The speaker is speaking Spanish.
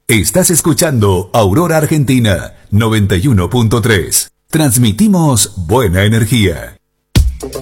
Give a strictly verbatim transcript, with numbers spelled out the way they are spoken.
Estás escuchando Aurora Argentina noventa y uno punto tres. Transmitimos buena energía.